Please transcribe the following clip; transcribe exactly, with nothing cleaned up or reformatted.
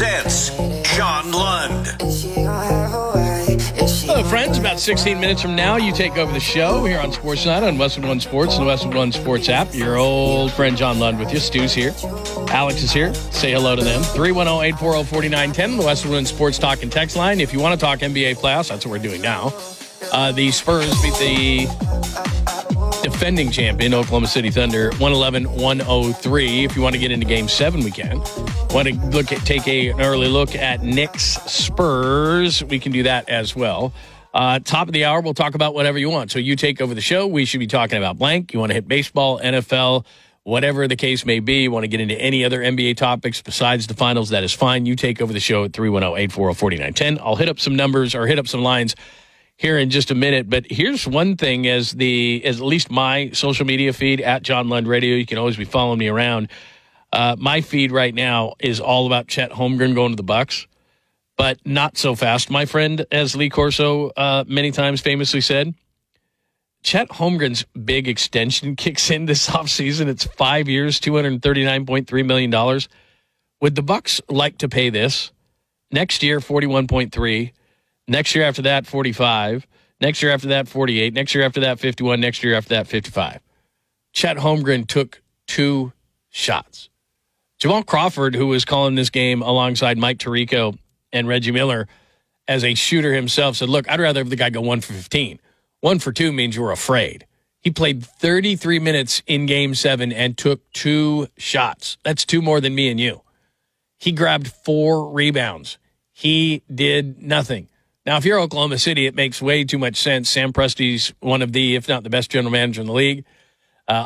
presents John Lund. Hello, friends. About sixteen minutes from now, you take over the show here on Sports Night on Westwood One Sports and the Westwood One Sports app. Your old friend John Lund with you. Stu's here. Alex is here. Say hello to them. three one zero, eight four zero, four nine one zero, the Westwood One Sports Talk and Text line. If you want to talk N B A playoffs, that's what we're doing now. Uh, the Spurs beat the defending champion, Oklahoma City Thunder, one eleven to one oh three. If you want to get into Game seven, we can. Want to look at, take a, an early look at Knicks Spurs, we can do that as well. Uh, top of the hour, we'll talk about whatever you want. So you take over the show. We should be talking about blank. You want to hit baseball, N F L, whatever the case may be. You want to get into any other N B A topics besides the finals, that is fine. You take over the show at three one zero, eight four zero, four nine one zero. I'll hit up some numbers or hit up some lines here in just a minute. But here's one thing, as the as at least my social media feed, at John Lund Radio, you can always be following me around. Uh, my feed right now is all about Chet Holmgren going to the Bucks, but not so fast, my friend, as Lee Corso uh, many times famously said. Chet Holmgren's big extension kicks in this offseason. It's five years, two hundred thirty-nine point three million dollars. Would the Bucks like to pay this? Next year, forty-one point three. Next year after that, forty-five. Next year after that, forty-eight. Next year after that, fifty-one. Next year after that, fifty-five. Chet Holmgren took two shots. Jamal Crawford, who was calling this game alongside Mike Tirico and Reggie Miller as a shooter himself, said, look, I'd rather have the guy go one for fifteen. One for two means you're afraid. He played thirty-three minutes in Game seven and took two shots. That's two more than me and you. He grabbed four rebounds. He did nothing. Now, if you're Oklahoma City, it makes way too much sense. Sam Presti's one of the, if not the best general manager in the league.